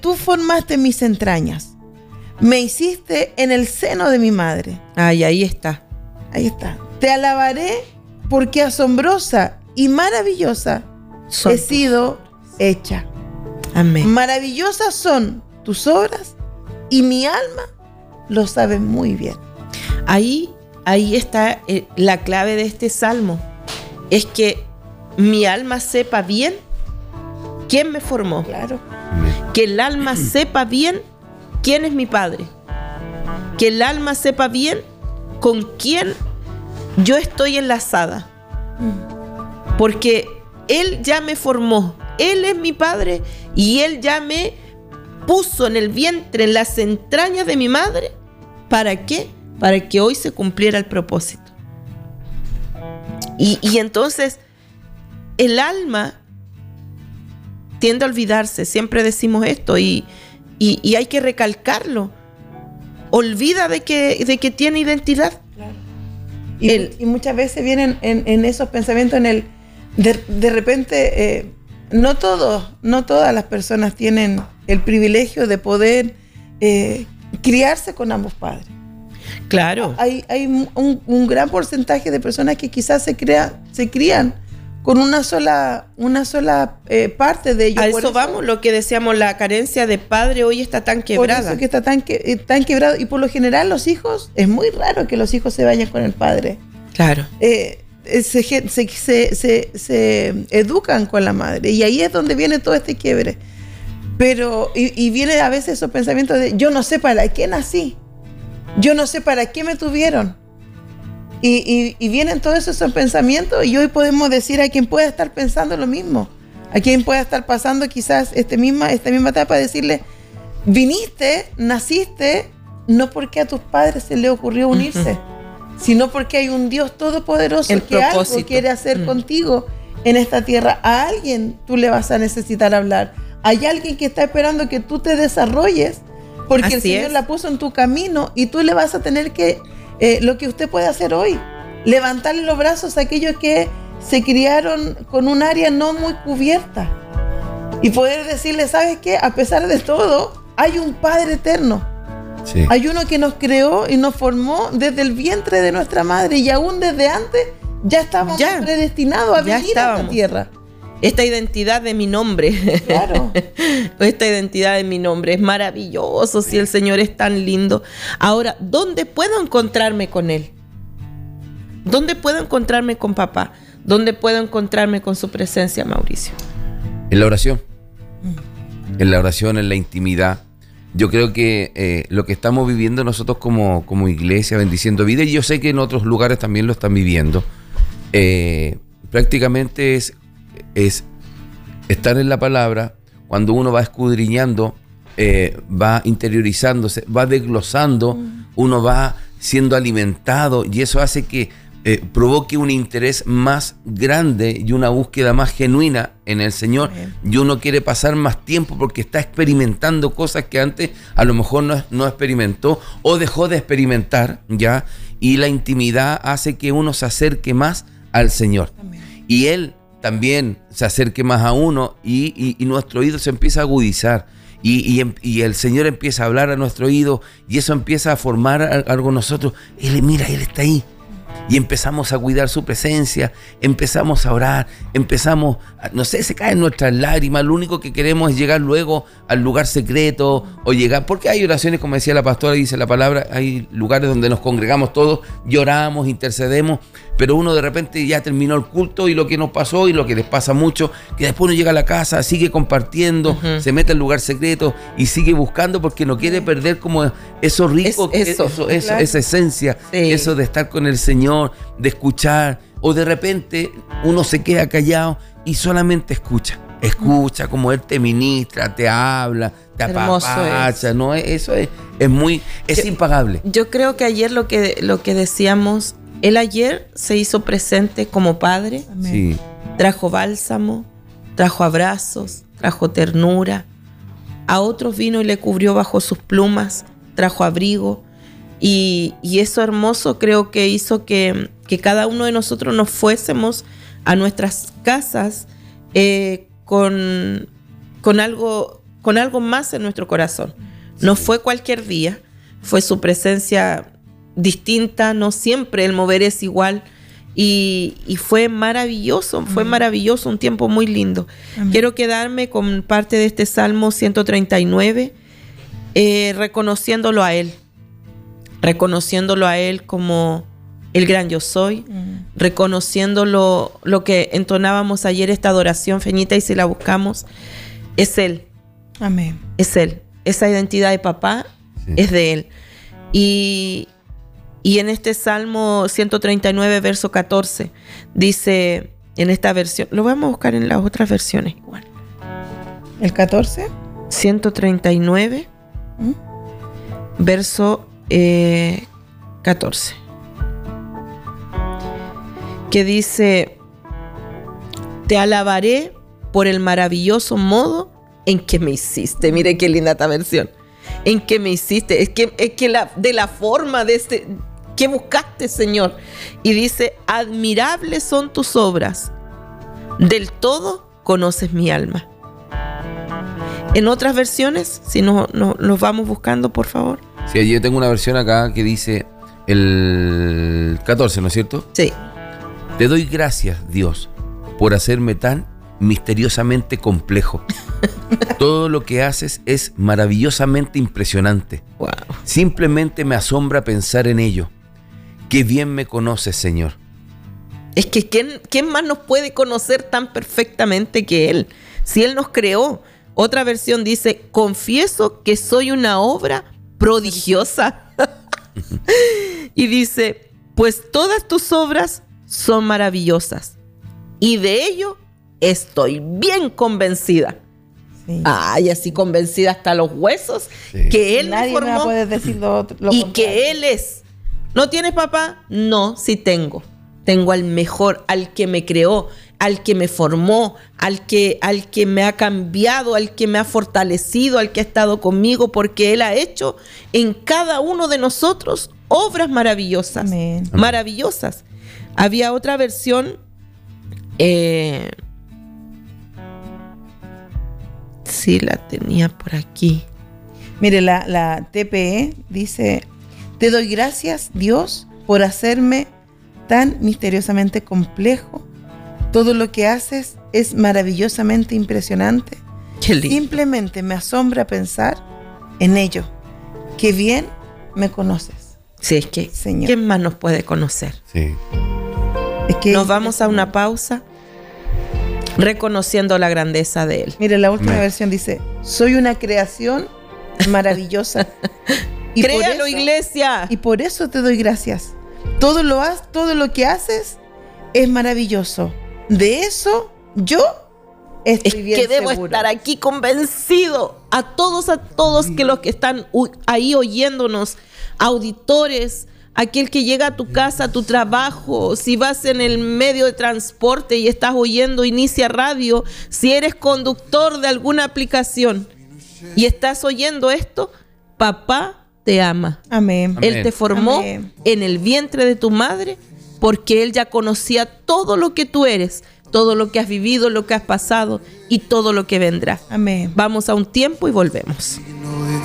tú formaste mis entrañas, me hiciste en el seno de mi madre. Ay, ahí está. Ahí está. Te alabaré porque asombrosa y maravillosa he sido hecha. Amén. Maravillosas son tus obras y mi alma lo sabe muy bien. Ahí está la clave de este salmo. Es que mi alma sepa bien quién me formó. Claro. Que el alma sepa bien quién es mi padre. Que el alma sepa bien con quién yo estoy enlazada. Porque Él ya me formó. Él es mi padre y Él ya me puso en el vientre, en las entrañas de mi madre. ¿Para qué? Para que hoy se cumpliera el propósito. Y entonces el alma tiende a olvidarse. Siempre decimos esto y hay que recalcarlo. Olvida de que tiene identidad. Claro. Y muchas veces vienen en esos pensamientos, de repente, no todas las personas tienen el privilegio de poder criarse con ambos padres. Claro. Hay un gran porcentaje de personas que quizás se crían con una sola parte de ellos. A eso vamos, lo que decíamos, la carencia de padre hoy está tan quebrada. Por eso que está tan quebrado. Y por lo general los hijos, es muy raro que los hijos se vayan con el padre. Claro. Se educan con la madre. Y ahí es donde viene todo este quiebre. Pero, y viene a veces esos pensamientos de, yo no sé para qué nací. Yo no sé para qué me tuvieron. Y vienen todos esos pensamientos y hoy podemos decir a quien pueda estar pensando lo mismo, a quien pueda estar pasando quizás esta misma etapa, decirle, viniste, naciste, no porque a tus padres se les ocurrió unirse, sino porque hay un Dios todopoderoso que algo quiere hacer contigo en esta tierra. A alguien tú le vas a necesitar hablar. Hay alguien que está esperando que tú te desarrolles porque el Señor la puso en tu camino y tú le vas a tener que... lo que usted puede hacer hoy, levantarle los brazos a aquellos que se criaron con un área no muy cubierta y poder decirle, ¿sabes qué? A pesar de todo, hay un Padre eterno. Sí. Hay uno que nos creó y nos formó desde el vientre de nuestra madre y aún desde antes ya estábamos predestinados a vivir a esta tierra. Esta identidad de mi nombre. Claro. Esta identidad de mi nombre es maravilloso, si el Señor es tan lindo. Ahora, ¿dónde puedo encontrarme con Él? ¿Dónde puedo encontrarme con papá? ¿Dónde puedo encontrarme con su presencia, Mauricio? En la oración. En la oración, en la intimidad. Yo creo que lo que estamos viviendo nosotros como iglesia, bendiciendo vida, y yo sé que en otros lugares también lo están viviendo, prácticamente es estar en la palabra. Cuando uno va escudriñando, va interiorizándose, va desglosando, uno va siendo alimentado y eso hace que provoque un interés más grande y una búsqueda más genuina en el Señor. Y uno quiere pasar más tiempo porque está experimentando cosas que antes a lo mejor no experimentó o dejó de experimentar, ¿ya? Y la intimidad hace que uno se acerque más al Señor. Amén. Y Él también se acerque más a uno y nuestro oído se empieza a agudizar y el Señor empieza a hablar a nuestro oído y eso empieza a formar algo en nosotros. Él está ahí. Y empezamos a cuidar su presencia, empezamos a orar, se caen nuestras lágrimas. Lo único que queremos es llegar luego al lugar secreto o llegar, porque hay oraciones, como decía la pastora, dice la palabra, hay lugares donde nos congregamos todos, lloramos, intercedemos, pero uno de repente ya terminó el culto y lo que nos pasó y lo que les pasa mucho, que después uno llega a la casa, sigue compartiendo, se mete al lugar secreto y sigue buscando porque no quiere perder como eso rico, claro, esa esencia, eso de estar con el Señor, de escuchar, o de repente uno se queda callado y solamente escucha como Él te ministra, te habla, te apapacha, ¿no? Eso es impagable. Yo creo que ayer lo que decíamos, Él ayer se hizo presente como Padre. Sí. Trajo bálsamo, trajo abrazos, trajo ternura. A otros vino y le cubrió bajo sus plumas, trajo abrigo. Y eso hermoso creo que hizo que cada uno de nosotros nos fuésemos a nuestras casas con con algo más en nuestro corazón. No fue cualquier día, fue su presencia distinta, no siempre el mover es igual. Y fue maravilloso, un tiempo muy lindo. Amén. Quiero quedarme con parte de este Salmo 139, reconociéndolo a Él como el gran yo soy, reconociéndolo, lo que entonábamos ayer, esta adoración, Feñita, y si la buscamos, es Él. Amén. Es Él. Esa identidad de papá es de Él. Y en este Salmo 139, verso 14, dice en esta versión, lo vamos a buscar en las otras versiones igual. ¿El 14? 139, verso 14. Que dice: te alabaré por el maravilloso modo en que me hiciste. Mire qué linda esta versión. En que me hiciste. Es que de la forma de este... ¿Qué buscaste, Señor? Y dice: admirables son tus obras, del todo conoces mi alma. En otras versiones, si nos vamos buscando, por favor. Sí, yo tengo una versión acá que dice el 14, ¿no es cierto? Sí. Te doy gracias, Dios, por hacerme tan misteriosamente complejo. Todo lo que haces es maravillosamente impresionante. Wow. Simplemente me asombra pensar en ello. Qué bien me conoces, Señor. Es que ¿quién más nos puede conocer tan perfectamente que Él? Si Él nos creó. Otra versión dice: confieso que soy una obra prodigiosa. Y dice: pues todas tus obras son maravillosas, y de ello estoy bien convencida. Sí. Ay, así convencida hasta los huesos, Sí. que Él me Nadie me va a formó poder decir lo y contrario. que Él es. ¿No tienes papá? No, sí tengo. Tengo al mejor, al que me creó, al que me formó, al que me ha cambiado, al que me ha fortalecido, al que ha estado conmigo, porque Él ha hecho en cada uno de nosotros obras maravillosas. Amén. Maravillosas. Había otra versión, sí la tenía por aquí. Mire, la TPE dice: te doy gracias, Dios, por hacerme tan misteriosamente complejo. Todo lo que haces es maravillosamente impresionante. Qué lindo. Simplemente me asombra pensar en ello. Qué bien me conoces. Sí, es que Señor. ¿quién más nos puede conocer? Sí. Es que Nos vamos a una pausa reconociendo la grandeza de Él. Mire, la última Amén. versión dice: soy una creación maravillosa. Y por Créalo, eso- iglesia. Y por eso te doy gracias. Todo lo que haces es maravilloso. De eso yo Es estoy bien que debo seguro. estar aquí convencido. A todos que los que están ahí oyéndonos, auditores, aquel que llega a tu casa, a tu trabajo, si vas en el medio de transporte y estás oyendo Inicia Radio, si eres conductor de alguna aplicación y estás oyendo esto, papá te ama. Amén. Amén. Él te formó Amén. en el vientre de tu madre porque Él ya conocía todo lo que tú eres, todo lo que has vivido, lo que has pasado y todo lo que vendrá. Amén. Vamos a un tiempo y volvemos. Si no